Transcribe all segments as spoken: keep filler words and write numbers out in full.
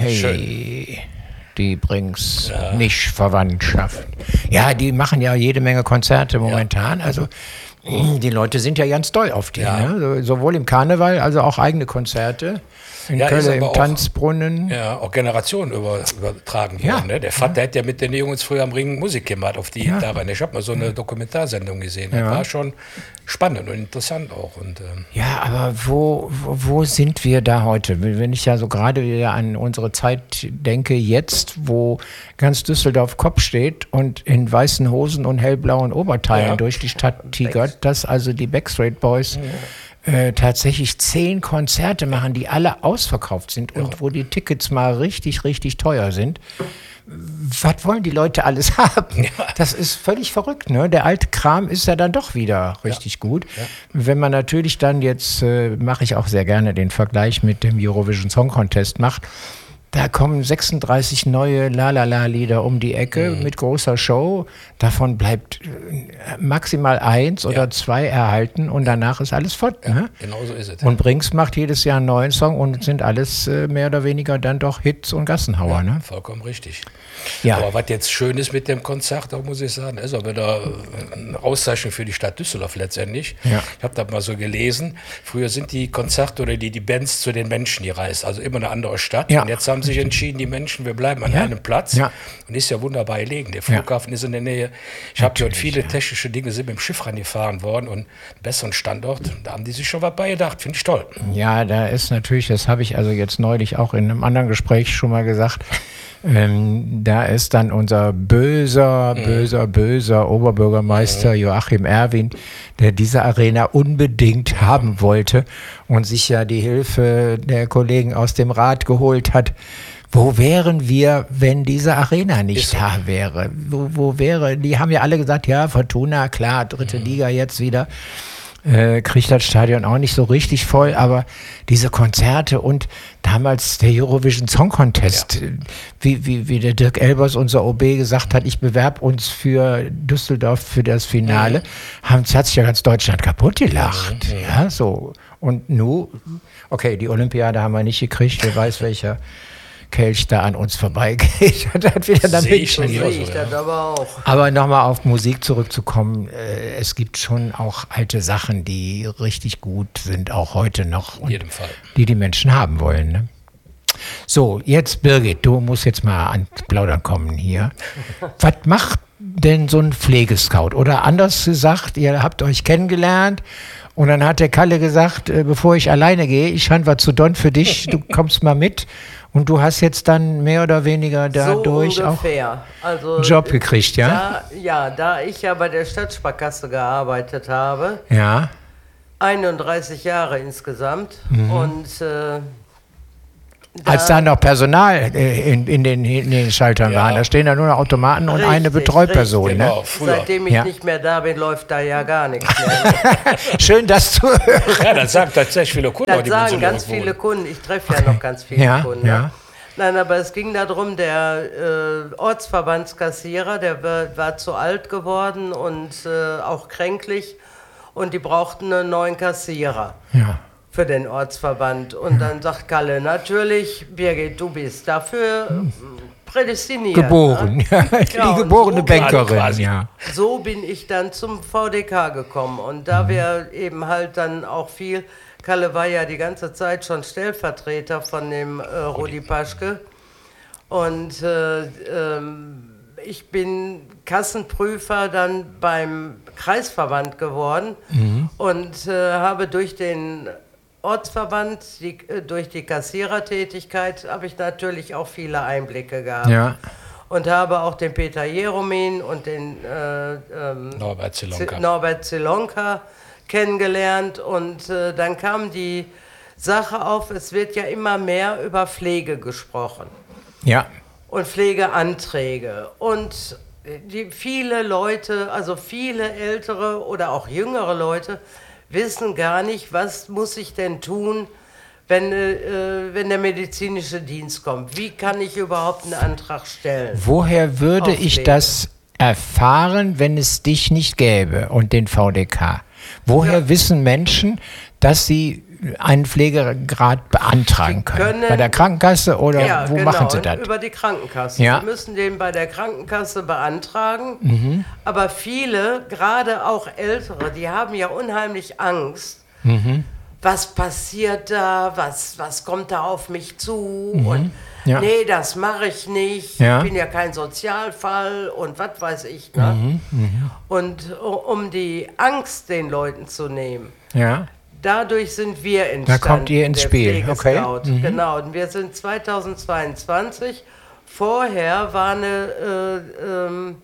Hey, Schön. die Brings ja. Mischverwandtschaft. Ja, die machen ja jede Menge Konzerte momentan. Ja. Also die Leute sind ja ganz doll auf die. Ja. Ne? Sowohl im Karneval, also auch eigene Konzerte. In ja, Köln im auch, Tanzbrunnen. Ja, auch Generationen über, übertragen worden. Ja. Ne? Der Vater ja. hat ja mit den Jungs früher am Ring Musik gemacht, auf die ja. da rein. Ich habe mal so eine Dokumentarsendung gesehen. Das ja. war schon spannend und interessant auch. Und, ähm ja, aber wo, wo, wo sind wir da heute? Wenn ich ja so gerade wieder an unsere Zeit denke, jetzt, wo ganz Düsseldorf Kopf steht und in weißen Hosen und hellblauen Oberteilen ja. durch die Stadt tigert, dass also die Backstreet Boys ja. Äh, tatsächlich zehn Konzerte machen, die alle ausverkauft sind und ja. wo die Tickets mal richtig, richtig teuer sind. Was wollen die Leute alles haben? Ja. Das ist völlig verrückt, ne? Der alte Kram ist ja dann doch wieder richtig ja. gut. Ja. Wenn man natürlich dann jetzt, äh, mache ich auch sehr gerne den Vergleich mit dem Eurovision Song Contest macht, da kommen sechsunddreißig neue La-La-La-Lieder um die Ecke mhm. mit großer Show. Davon bleibt maximal eins oder ja. zwei erhalten und danach ist alles fort. Ja, ne? Genau so ist es. Und Brings macht jedes Jahr einen neuen Song und sind alles äh, mehr oder weniger dann doch Hits und Gassenhauer. Ja, ne? Vollkommen richtig. Ja. Aber was jetzt schön ist mit dem Konzert, auch muss ich sagen, ist auch wieder eine Auszeichnung für die Stadt Düsseldorf letztendlich. Ja. Ich habe das mal so gelesen. Früher sind die Konzerte oder die, die Bands zu den Menschen gereist, also immer eine andere Stadt. Ja. Und jetzt haben sich entschieden, die Menschen, wir bleiben an ja. einem Platz. Ja. Und ist ja wunderbar gelegen. Der Flughafen ja. ist in der Nähe. Ich habe gehört, viele ja. technische Dinge sind mit dem Schiff rangefahren worden und einen besseren Standort. Da haben die sich schon was bei gedacht. Finde ich toll. Ja, da ist natürlich, das habe ich also jetzt neulich auch in einem anderen Gespräch schon mal gesagt, Ähm, da ist dann unser böser, mhm. böser, böser Oberbürgermeister mhm. Joachim Erwin, der diese Arena unbedingt haben wollte und sich ja die Hilfe der Kollegen aus dem Rat geholt hat. Wo wären wir, wenn diese Arena nicht da wäre? Wo, wo wäre, die haben ja alle gesagt, ja, Fortuna, klar, dritte mhm. Liga jetzt wieder. Äh, kriegt das Stadion auch nicht so richtig voll, aber diese Konzerte und damals der Eurovision Song Contest, ja. wie, wie, wie der Dirk Elbers, unser O B, gesagt hat, ich bewerbe uns für Düsseldorf für das Finale, mhm. haben, hat sich ja ganz Deutschland kaputt gelacht. Mhm. Ja, so. Und nun, okay, die Olympiade haben wir nicht gekriegt, wer weiß, welcher Kelch da an uns vorbeigeht. Das hat wieder damit ich schon so, ich das aber auch. Aber nochmal auf Musik zurückzukommen, äh, es gibt schon auch alte Sachen, die richtig gut sind, auch heute noch. In jedem Fall. Die die Menschen haben wollen. Ne? So, jetzt Birgit, du musst jetzt mal ans Plaudern kommen hier. Was macht denn so ein Pflegescout? Oder anders gesagt, ihr habt euch kennengelernt und dann hat der Kalle gesagt, äh, bevor ich alleine gehe, ich fand was zu Don für dich, du kommst mal mit. Und du hast jetzt dann mehr oder weniger dadurch so auch also, einen Job gekriegt, ja? Da, ja, da ich ja bei der Stadtsparkasse gearbeitet habe, ja. einunddreißig Jahre insgesamt mhm. und äh, Da Als da noch Personal in, in, den, in den Schaltern ja. waren, da stehen da nur noch Automaten und richtig, eine Betreuperson. Richtig, ne? genau. Seitdem ich ja. nicht mehr da bin, läuft da ja gar nichts mehr. Schön, das zu hören. Ja, das sagen tatsächlich viele Kunden. Das sagen ganz viele Kunden. Ich treffe ja noch ganz viele ja, Kunden. Ja. Ne? Nein, aber es ging darum, der äh, Ortsverbandskassierer, der war, war zu alt geworden und äh, auch kränklich und die brauchten einen neuen Kassierer. Ja. Für den Ortsverband. Und dann sagt Kalle, natürlich, Birgit, du bist dafür prädestiniert. Geboren, ne? ja, die ja, geborene so Bankerin. Ja. So bin ich dann zum V D K gekommen. Und da wir eben halt dann auch viel, Kalle war ja die ganze Zeit schon Stellvertreter von dem äh, Rudi Paschke. Und äh, ähm, ich bin Kassenprüfer dann beim Kreisverband geworden mhm. und äh, habe durch den Ortsverband, die, durch die Kassierertätigkeit, habe ich natürlich auch viele Einblicke gehabt. Ja. Und habe auch den Peter Jeromin und den äh, ähm, Norbert Zelonka. Norbert Zelonka kennengelernt. Und äh, dann kam die Sache auf, es wird ja immer mehr über Pflege gesprochen. Ja. Und Pflegeanträge. Und die, viele Leute, also viele ältere oder auch jüngere Leute, wissen gar nicht, was muss ich denn tun, wenn, äh, wenn der medizinische Dienst kommt. Wie kann ich überhaupt einen Antrag stellen? Woher würde ich das erfahren, wenn es dich nicht gäbe und den V D K? Woher ja. wissen Menschen, dass sie einen Pflegegrad beantragen können? können bei der Krankenkasse oder ja, wo genau, machen Sie das? Über die Krankenkasse. Ja. Sie müssen den bei der Krankenkasse beantragen. Mhm. Aber viele, gerade auch Ältere, die haben ja unheimlich Angst. Mhm. Was passiert da? Was, was kommt da auf mich zu? Mhm. Und ja. nee, das mache ich nicht. Ja. Ich bin ja kein Sozialfall und was weiß ich. Ne? Mhm. Mhm. Und um die Angst den Leuten zu nehmen, ja. dadurch sind wir entstanden. Da kommt ihr ins der Spiel, okay. Mhm. Genau, und wir sind zweitausendzweiundzwanzig. Vorher war eine, äh, ähm,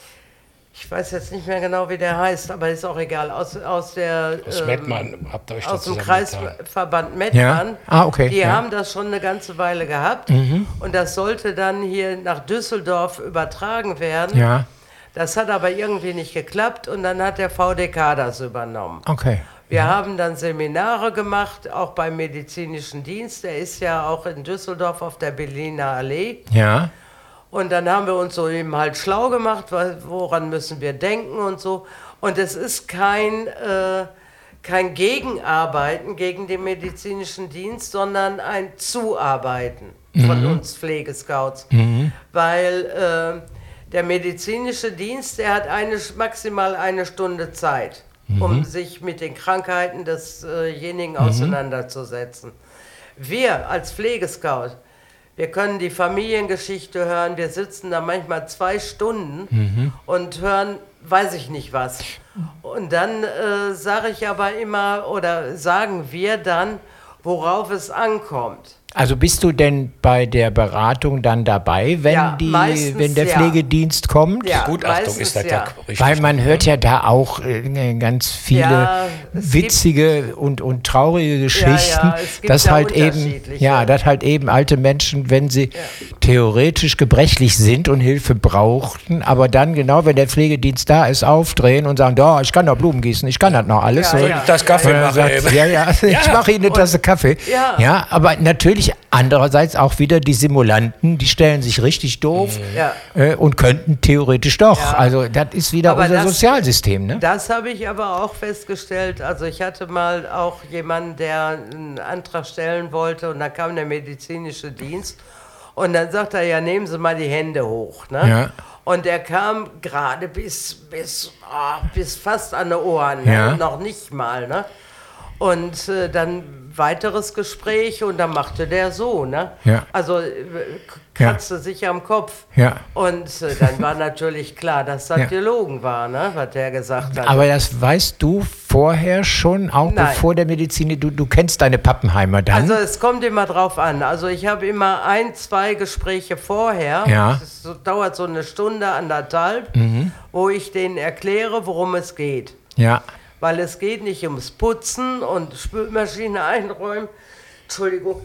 ich weiß jetzt nicht mehr genau, wie der heißt, aber ist auch egal, aus, aus der aus, ähm, Mettmann, habt ihr euch aus dem Kreisverband Kreisverband Mettmann. Ja. Ah, okay. Die ja. haben das schon eine ganze Weile gehabt mhm. und das sollte dann hier nach Düsseldorf übertragen werden. Ja. Das hat aber irgendwie nicht geklappt und dann hat der V D K das übernommen. Okay. Wir mhm. haben dann Seminare gemacht, auch beim medizinischen Dienst. Der ist ja auch in Düsseldorf auf der Berliner Allee. Ja. Und dann haben wir uns so eben halt schlau gemacht, woran müssen wir denken und so. Und es ist kein, äh, kein Gegenarbeiten gegen den medizinischen Dienst, sondern ein Zuarbeiten von mhm. uns Pflegescouts. Mhm. Weil äh, der medizinische Dienst, der hat eine, maximal eine Stunde Zeit, mhm. um sich mit den Krankheiten desjenigen äh mhm. auseinanderzusetzen. Wir als Pflegescout, wir können die Familiengeschichte hören, wir sitzen da manchmal zwei Stunden mhm. und hören, weiß ich nicht was. Und dann äh, sage ich aber immer, oder sagen wir dann, worauf es ankommt. Also bist du denn bei der Beratung dann dabei, wenn, ja, die, meistens, wenn der ja. Pflegedienst kommt? Ja, Gutachtung ist das ja, ja richtig. Weil man hört ja da auch äh, ganz viele ja, witzige und, und traurige Geschichten, ja, ja, es gibt dass ja halt eben, ja, dass halt eben alte Menschen, wenn sie ja. theoretisch gebrechlich sind und Hilfe brauchten, aber dann genau, wenn der Pflegedienst da ist, aufdrehen und sagen, da, ich kann doch Blumen gießen, ich kann das noch alles. Ja, so. ja. Das Kaffee ja, mache sagt, ja, ja, ich ja. mache Ihnen eine Tasse Kaffee. Ja. ja, aber natürlich andererseits auch wieder die Simulanten, die stellen sich richtig doof ja. äh, und könnten theoretisch doch. Ja. Also das ist wieder aber unser das, Sozialsystem. Ne? Das habe ich aber auch festgestellt. Also ich hatte mal auch jemanden, der einen Antrag stellen wollte und da kam der medizinische Dienst und dann sagt er, ja, nehmen Sie mal die Hände hoch. Ne? Ja. Und er kam gerade bis, bis, oh, bis fast an die Ohren, ne? Ja. Noch nicht mal. Ne? Und äh, dann weiteres Gespräch und dann machte der so, ne? Ja. Also äh, kratzte ja. sich am Kopf. Ja. Und äh, dann war natürlich klar, dass das ja. gelogen war, ne? Was der gesagt hat. Aber das weißt du vorher schon, auch Nein. bevor der Medizin, du, du kennst deine Pappenheimer dann? Also es kommt immer drauf an. Also ich habe immer ein, zwei Gespräche vorher. Ja. Das dauert so eine Stunde, anderthalb, mhm. wo ich denen erkläre, worum es geht. Ja. Weil es geht nicht ums Putzen und Spülmaschine einräumen. Entschuldigung.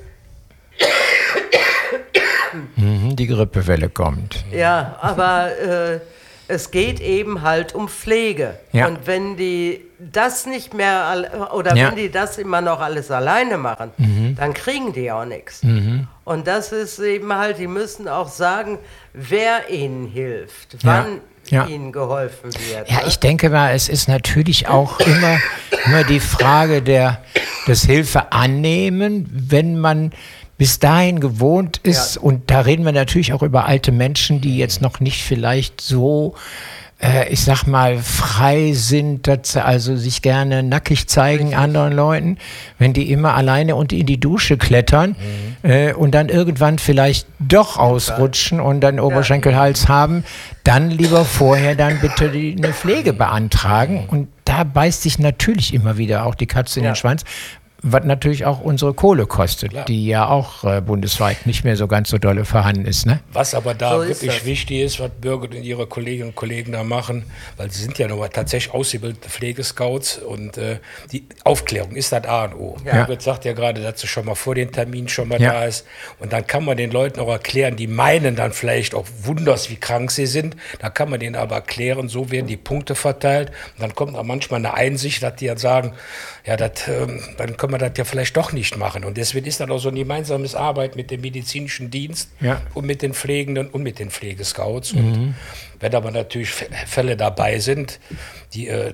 Mhm, die Grippewelle kommt. Ja, aber äh, es geht eben halt um Pflege. Ja. Und wenn die das nicht mehr, oder ja. wenn die das immer noch alles alleine machen, mhm. dann kriegen die auch nichts. Mhm. Und das ist eben halt, die müssen auch sagen, wer ihnen hilft, wann ja. Ja. ihnen geholfen wird. Ja, ne? ich denke mal, es ist natürlich auch immer, immer die Frage der, des Hilfe annehmen, wenn man bis dahin gewohnt ist. Ja. Und da reden wir natürlich auch über alte Menschen, die jetzt noch nicht vielleicht so, äh, ich sag mal, frei sind, dass sie also sich gerne nackig zeigen Richtig. anderen Leuten, wenn die immer alleine und in die Dusche klettern mhm. äh, und dann irgendwann vielleicht doch ausrutschen und dann Oberschenkelhals ja. haben, dann lieber vorher dann bitte die, eine Pflege beantragen. Und da beißt sich natürlich immer wieder auch die Katze in ja. den Schwanz, was natürlich auch unsere Kohle kostet, Klar. die ja auch äh, bundesweit nicht mehr so ganz so dolle vorhanden ist. Ne? Was aber da so wirklich das. wichtig ist, was Birgit und ihre Kolleginnen und Kollegen da machen, weil sie sind ja nur tatsächlich ausgebildete Pflegescouts und äh, die Aufklärung ist das A und O. Ja. Birgit sagt ja gerade, dass sie schon mal vor den Termin schon mal ja. da ist und dann kann man den Leuten auch erklären, die meinen dann vielleicht auch wunders, wie krank sie sind, da kann man denen aber erklären, so werden die Punkte verteilt und dann kommt auch manchmal eine Einsicht, dass die dann sagen, ja, dat, ähm, dann können wir das ja vielleicht doch nicht machen. Und deswegen ist das auch so ein gemeinsames Arbeit mit dem medizinischen Dienst ja. und mit den Pflegenden und mit den Pflegescouts. Mhm. Und wenn aber natürlich Fälle dabei sind, die äh,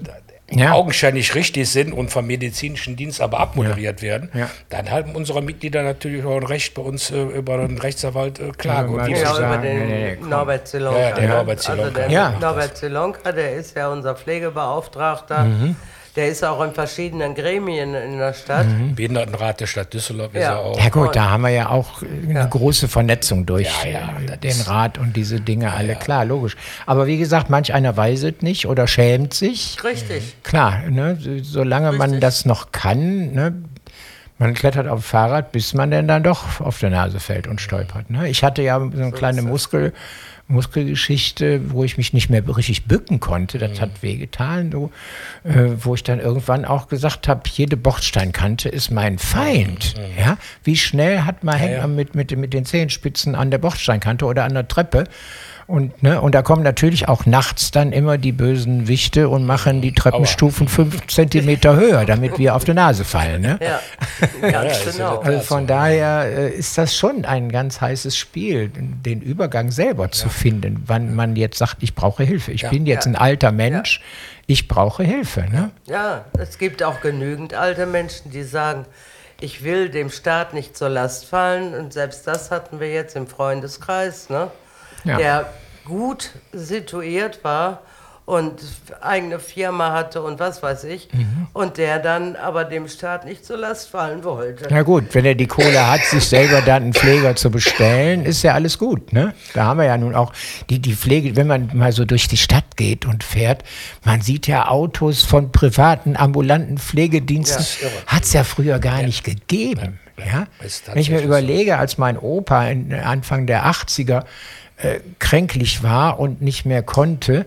ja. augenscheinlich richtig sind und vom medizinischen Dienst aber abmoderiert ja. werden, ja. dann haben unsere Mitglieder natürlich auch ein Recht, bei uns äh, über einen Rechtsanwalt äh, klagen. Ja, und genau, sagen, über den nee, nee, Norbert Zelonka. Ja, der Norbert Zelonka. Also der ja. Norbert Zelonka, der ist ja unser Pflegebeauftragter. Mhm. Der ist auch in verschiedenen Gremien in der Stadt. Mhm. Behindertenrat der Stadt Düsseldorf ja. ist er auch. Ja gut, da haben wir ja auch eine ja. große Vernetzung durch ja, ja, den Rat und diese Dinge ja, alle. ja. Klar, logisch. Aber wie gesagt, manch einer weiß es nicht oder schämt sich. Richtig. Klar, ne, solange Richtig. man das noch kann, ne, man klettert auf dem Fahrrad, bis man denn dann doch auf der Nase fällt und stolpert. Ne? Ich hatte ja so eine kleine Muskel... Muskelgeschichte, wo ich mich nicht mehr richtig bücken konnte, das mhm. hat wehgetan, so, äh, wo ich dann irgendwann auch gesagt habe, jede Bordsteinkante ist mein Feind. Mhm. Ja? Wie schnell hat man, ja, hängt man mit, mit, mit den Zehenspitzen an der Bordsteinkante oder an der Treppe. Und, ne, und da kommen natürlich auch nachts dann immer die bösen Wichte und machen die Treppenstufen Aua. fünf Zentimeter höher, damit wir auf die Nase fallen. Ne? Ja, ganz ja, genau. Also von daher äh, ist das schon ein ganz heißes Spiel, den Übergang selber ja. zu finden, wann man jetzt sagt, ich brauche Hilfe. Ich ja. bin jetzt ja. ein alter Mensch, ja. ich brauche Hilfe. Ne? Ja, es gibt auch genügend alte Menschen, die sagen, ich will dem Staat nicht zur Last fallen. Und selbst das hatten wir jetzt im Freundeskreis, ne? Ja. Der gut situiert war und eigene Firma hatte und was weiß ich, mhm. und der dann aber dem Staat nicht zur Last fallen wollte. Na gut, wenn er die Kohle hat, sich selber dann einen Pfleger zu bestellen, ist ja alles gut, ne? Da haben wir ja nun auch die, die Pflege, wenn man mal so durch die Stadt geht und fährt, man sieht ja Autos von privaten, ambulanten Pflegediensten, ja, hat es ja früher gar ja. nicht gegeben. Ja? Wenn ich mir überlege, als mein Opa in Anfang der achtziger Äh, kränklich war und nicht mehr konnte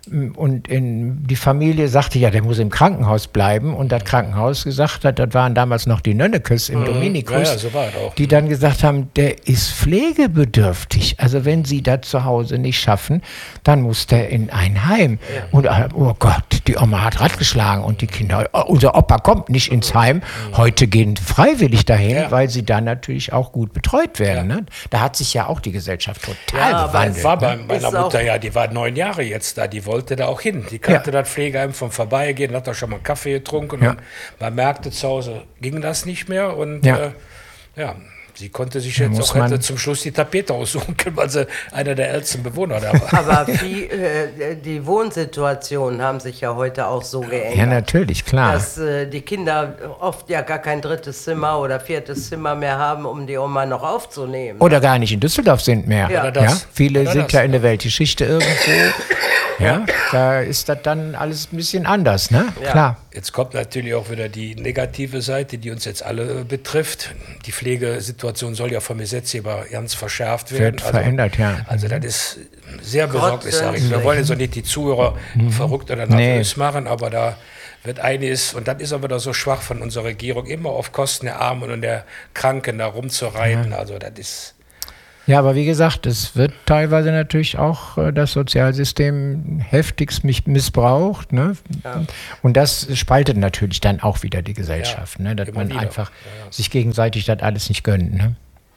und in, die Familie sagte, ja, der muss im Krankenhaus bleiben und das Krankenhaus gesagt hat, das waren damals noch die Nönnekes im mhm. Dominikus, ja, ja, so war es auch. die dann gesagt haben, der ist pflegebedürftig, also wenn sie das zu Hause nicht schaffen, dann muss der in ein Heim. Ja. Und oh Gott, die Oma hat Rad geschlagen und die Kinder, oh, unser Opa kommt nicht ins Heim, mhm. heute gehen freiwillig dahin, ja. weil sie dann natürlich auch gut betreut werden. Ja. Ne? Da hat sich ja auch die Gesellschaft total ja, gewandelt. War ne? bei meiner Mutter ja, die war neun Jahre jetzt da, die wollte da auch hin. Die kannte ja. das Pflegeheim vom Vorbeigehen, hat da schon mal einen Kaffee getrunken ja. und man merkte zu Hause, ging das nicht mehr und ja, äh, ja sie konnte sich jetzt auch hätte zum Schluss die Tapete aussuchen können, weil sie einer der ältesten Bewohner da war. Aber wie, äh, die Wohnsituationen haben sich ja heute auch so geändert. Ja, natürlich, klar. Dass äh, die Kinder oft ja gar kein drittes Zimmer oder viertes Zimmer mehr haben, um die Oma noch aufzunehmen. Oder gar nicht in Düsseldorf sind mehr. Ja. Oder das. Ja? Viele Oder sind das, ja in ja. der Weltgeschichte irgendwo. Ja, da ist das dann alles ein bisschen anders, ne? Ja. Klar. Jetzt kommt natürlich auch wieder die negative Seite, die uns jetzt alle betrifft. Die Pflegesituation soll ja vom Gesetzgeber ganz verschärft werden. Wird also, verändert, ja. Also das ist sehr besorgniserregend. Wir wollen jetzt auch nicht die Zuhörer mhm. verrückt oder nervös nee. machen, aber da wird einiges, und das ist aber wieder so schwach von unserer Regierung, immer auf Kosten der Armen und der Kranken da rumzureiten. Ja. Also das ist... Ja, aber wie gesagt, es wird teilweise natürlich auch äh, das Sozialsystem heftigst mich missbraucht. Ne? Ja. Und das spaltet natürlich dann auch wieder die Gesellschaft, ja, ne? Dass man wieder. einfach ja, ja. sich gegenseitig das alles nicht gönnt. Ne?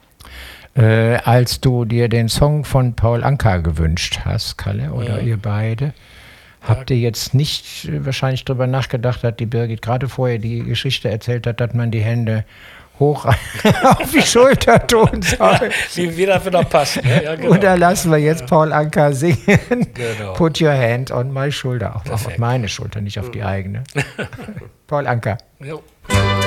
Äh, als du dir den Song von Paul Anka gewünscht hast, Kalle, oder mhm. ihr beide, habt ihr jetzt nicht äh, wahrscheinlich drüber nachgedacht, dass die Birgit gerade vorher die Geschichte erzählt hat, dass man die Hände hoch auf die Schulter tun soll. Ja, wie wieder wieder passt. Ne? Ja, genau. Und da lassen wir jetzt Paul Anka singen. Genau. Put your hand on my shoulder. Auch auf meine Schulter, nicht auf die eigene. Paul Anka. Jo.